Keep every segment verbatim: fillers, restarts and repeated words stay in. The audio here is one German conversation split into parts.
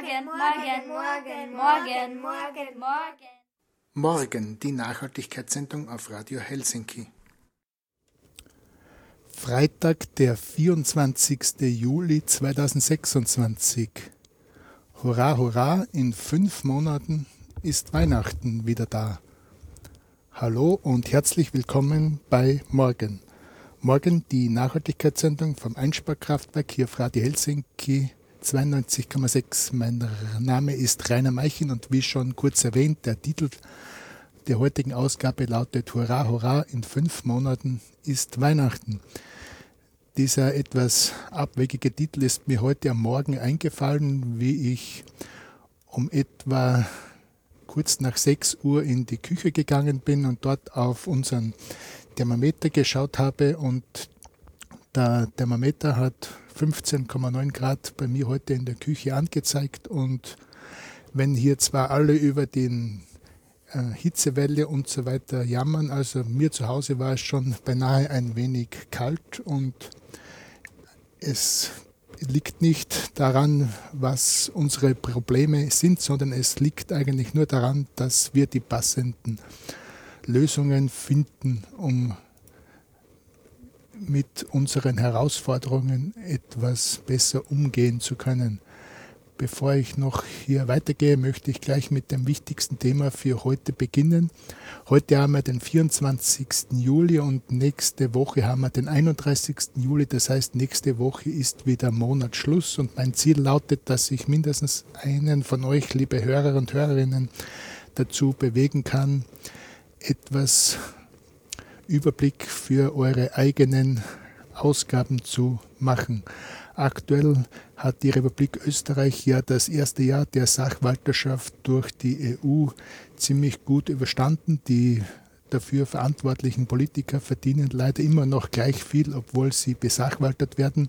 Morgen, morgen, morgen, morgen, morgen, morgen. Morgen, die Nachhaltigkeitssendung auf Radio Helsinki. Freitag, der vierundzwanzigster Juli zweitausendsechsundzwanzig. Hurra, hurra, in fünf Monaten ist Weihnachten wieder da. Hallo und herzlich willkommen bei Morgen. Morgen die Nachhaltigkeitssendung vom Einsparkraftwerk hier auf Radio Helsinki zweiundneunzig Komma sechs. Mein Name ist Rainer Meichen und wie schon kurz erwähnt, der Titel der heutigen Ausgabe lautet Hurra, hurra, in fünf Monaten ist Weihnachten. Dieser etwas abwegige Titel ist mir heute am Morgen eingefallen, wie ich um etwa kurz nach sechs Uhr in die Küche gegangen bin und dort auf unseren Thermometer geschaut habe und der Thermometer hat fünfzehn Komma neun Grad bei mir heute in der Küche angezeigt und wenn hier zwar alle über den äh, Hitzewelle und so weiter jammern, also mir zu Hause war es schon beinahe ein wenig kalt und es liegt nicht daran, was unsere Probleme sind, sondern es liegt eigentlich nur daran, dass wir die passenden Lösungen finden, um mit unseren Herausforderungen etwas besser umgehen zu können. Bevor ich noch hier weitergehe, möchte ich gleich mit dem wichtigsten Thema für heute beginnen. Heute haben wir den vierundzwanzigsten Juli und nächste Woche haben wir den einunddreißigsten Juli. Das heißt, nächste Woche ist wieder Monatsschluss und mein Ziel lautet, dass ich mindestens einen von euch, liebe Hörer und Hörerinnen, dazu bewegen kann, etwas Überblick für eure eigenen Ausgaben zu machen. Aktuell hat die Republik Österreich ja das erste Jahr der Sachwalterschaft durch die E U ziemlich gut überstanden. Die dafür verantwortlichen Politiker verdienen leider immer noch gleich viel, obwohl sie besachwaltert werden.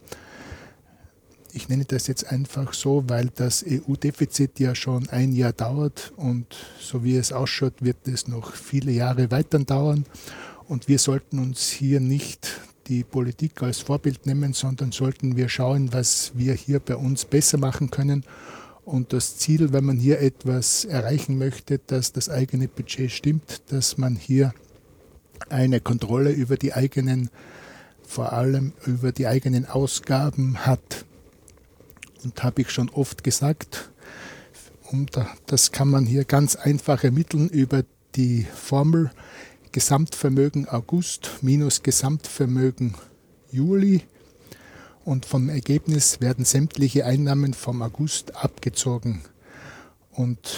Ich nenne das jetzt einfach so, weil das E U-Defizit ja schon ein Jahr dauert und so wie es ausschaut, wird es noch viele Jahre weiter dauern. Und wir sollten uns hier nicht die Politik als Vorbild nehmen, sondern sollten wir schauen, was wir hier bei uns besser machen können. Und das Ziel, wenn man hier etwas erreichen möchte, dass das eigene Budget stimmt, dass man hier eine Kontrolle über die eigenen, vor allem über die eigenen Ausgaben hat. Und habe ich schon oft gesagt, und das kann man hier ganz einfach ermitteln über die Formel Gesamtvermögen August minus Gesamtvermögen Juli und vom Ergebnis werden sämtliche Einnahmen vom August abgezogen. Und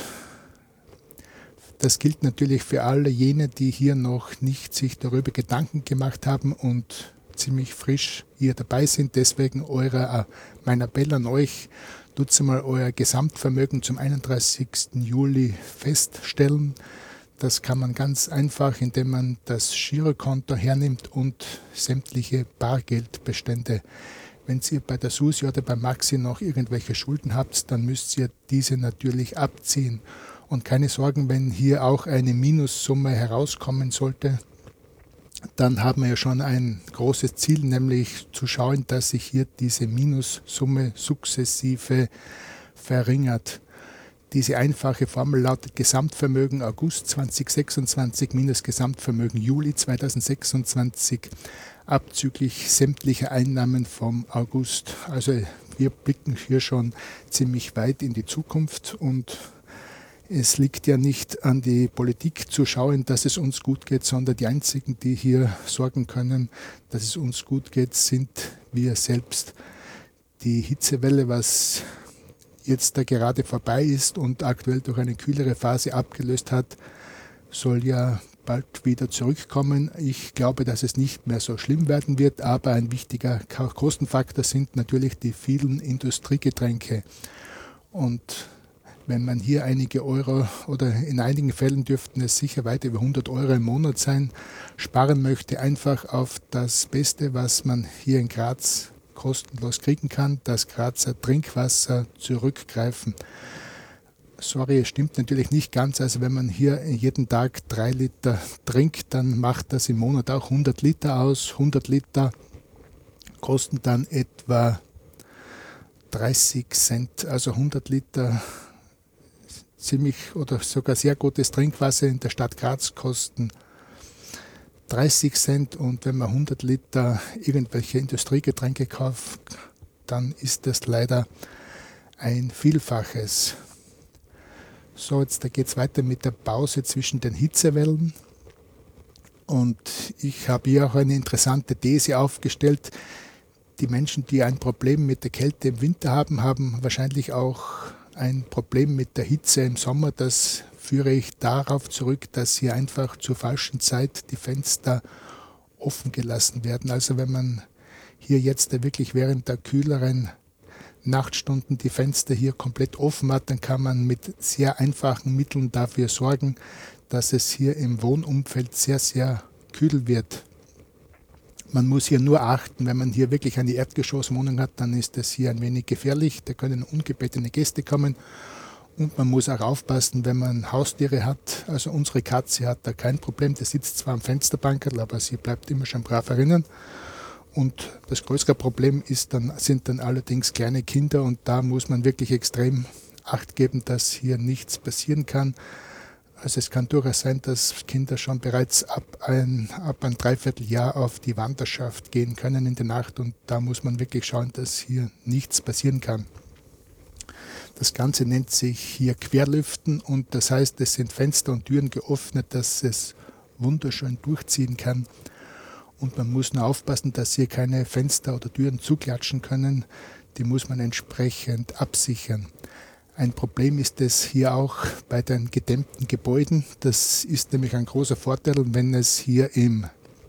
das gilt natürlich für alle jene, die hier noch nicht sich darüber Gedanken gemacht haben und ziemlich frisch hier dabei sind. Deswegen eure, mein Appell an euch, tut mal euer Gesamtvermögen zum einunddreißigsten Juli feststellen. Das kann man ganz einfach, indem man das Girokonto hernimmt und sämtliche Bargeldbestände. Wenn ihr bei der Susi oder bei Maxi noch irgendwelche Schulden habt, dann müsst ihr diese natürlich abziehen. Und keine Sorgen, wenn hier auch eine Minussumme herauskommen sollte, dann haben wir ja schon ein großes Ziel, nämlich zu schauen, dass sich hier diese Minussumme sukzessive verringert. Diese einfache Formel lautet Gesamtvermögen August zweitausendsechsundzwanzig minus Gesamtvermögen Juli zweitausendsechsundzwanzig abzüglich sämtlicher Einnahmen vom August. Also wir blicken hier schon ziemlich weit in die Zukunft und es liegt ja nicht an die Politik zu schauen, dass es uns gut geht, sondern die einzigen, die hier sorgen können, dass es uns gut geht, sind wir selbst. Die Hitzewelle, was jetzt da gerade vorbei ist und aktuell durch eine kühlere Phase abgelöst hat, soll ja bald wieder zurückkommen. Ich glaube, dass es nicht mehr so schlimm werden wird, aber ein wichtiger Kostenfaktor sind natürlich die vielen Industriegetränke. Und wenn man hier einige Euro oder in einigen Fällen dürften es sicher weit über hundert Euro im Monat sein, sparen möchte, einfach auf das Beste, was man hier in Graz kostenlos kriegen kann, das Grazer Trinkwasser zurückgreifen. Sorry, es stimmt natürlich nicht ganz. Also wenn man hier jeden Tag drei Liter trinkt, dann macht das im Monat auch hundert Liter aus. hundert Liter kosten dann etwa dreißig Cent, also hundert Liter ziemlich oder sogar sehr gutes Trinkwasser in der Stadt Graz kosten dreißig Cent, und wenn man hundert Liter irgendwelche Industriegetränke kauft, dann ist das leider ein Vielfaches. So, jetzt da geht es weiter mit der Pause zwischen den Hitzewellen. Und ich habe hier auch eine interessante These aufgestellt. Die Menschen, die ein Problem mit der Kälte im Winter haben, haben wahrscheinlich auch ein Problem mit der Hitze im Sommer. Das führe ich darauf zurück, dass hier einfach zur falschen Zeit die Fenster offen gelassen werden. Also wenn man hier jetzt wirklich während der kühleren Nachtstunden die Fenster hier komplett offen hat, dann kann man mit sehr einfachen Mitteln dafür sorgen, dass es hier im Wohnumfeld sehr, sehr kühl wird. Man muss hier nur achten, wenn man hier wirklich eine Erdgeschosswohnung hat, dann ist das hier ein wenig gefährlich. Da können ungebetene Gäste kommen, und man muss auch aufpassen, wenn man Haustiere hat. Also unsere Katze hat da kein Problem, die sitzt zwar am Fensterbankerl, aber sie bleibt immer schon brav erinnern. Und das größere Problem ist dann, sind dann allerdings kleine Kinder, und da muss man wirklich extrem Acht geben, dass hier nichts passieren kann. Also es kann durchaus sein, dass Kinder schon bereits ab ein, ab ein Dreivierteljahr auf die Wanderschaft gehen können in der Nacht, und da muss man wirklich schauen, dass hier nichts passieren kann. Das Ganze nennt sich hier Querlüften, und das heißt, es sind Fenster und Türen geöffnet, dass es wunderschön durchziehen kann. Und man muss nur aufpassen, dass hier keine Fenster oder Türen zuklatschen können. Die muss man entsprechend absichern. Ein Problem ist es hier auch bei den gedämmten Gebäuden. Das ist nämlich ein großer Vorteil, wenn es hier im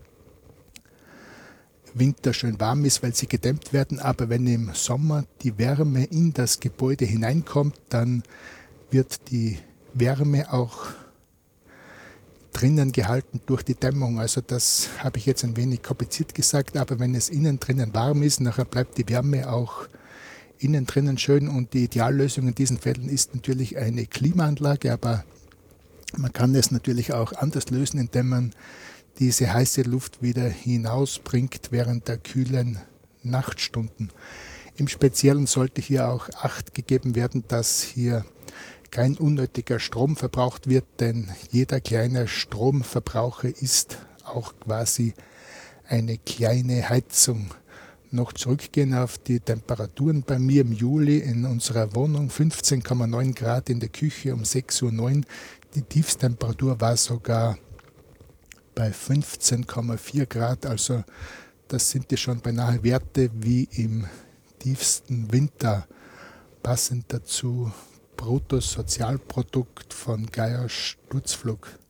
Winter schön warm ist, weil sie gedämmt werden. Aber wenn im Sommer die Wärme in das Gebäude hineinkommt, dann wird die Wärme auch drinnen gehalten durch die Dämmung. Also das habe ich jetzt ein wenig kompliziert gesagt, aber wenn es innen drinnen warm ist, nachher bleibt die Wärme auch innen drinnen schön, und die Ideallösung in diesen Fällen ist natürlich eine Klimaanlage, aber man kann es natürlich auch anders lösen, indem man diese heiße Luft wieder hinausbringt während der kühlen Nachtstunden. Im Speziellen sollte hier auch Acht gegeben werden, dass hier kein unnötiger Strom verbraucht wird, denn jeder kleine Stromverbraucher ist auch quasi eine kleine Heizung. Noch zurückgehen auf die Temperaturen bei mir im Juli in unserer Wohnung, fünfzehn Komma neun Grad in der Küche um sechs Uhr neun. Die Tiefstemperatur war sogar bei fünfzehn Komma vier Grad, also das sind ja schon beinahe Werte wie im tiefsten Winter. Passend dazu Bruttosozialprodukt von Geier Sturzflug.